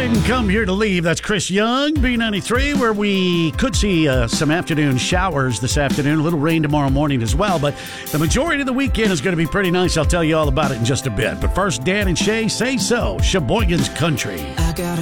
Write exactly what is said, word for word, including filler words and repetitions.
didn't come here to leave. That's Chris Young, B ninety-three, where we could see uh, some afternoon showers this afternoon, a little rain tomorrow morning as well, but the majority of the weekend is going to be pretty nice. I'll tell you all about it in just a bit. But first, Dan and Shay Say So, Sheboygan's Country. I got a